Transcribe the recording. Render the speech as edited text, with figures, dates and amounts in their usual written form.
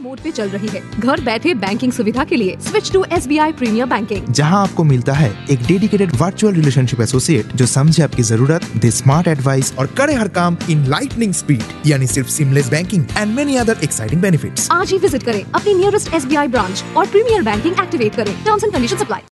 Mode पे चल रही है। घर बैठे बैंकिंग सुविधा के लिए switch to SBI premiere banking, जहां आपको मिलता है एक डेडिकेटेड वर्चुअल रिलेशनशिप एसोसिएट जो समझे आपकी जरूरत, दे स्मार्ट एडवाइस और करे हर काम इन लाइटनिंग स्पीड, यानी सिर्फ seamless banking and many other exciting benefits. आज ही विजिट करें अपनी नियरेस्ट SBI ब्रांच और प्रीमियर बैंकिंग एक्टिवेट करें। Terms and conditions apply.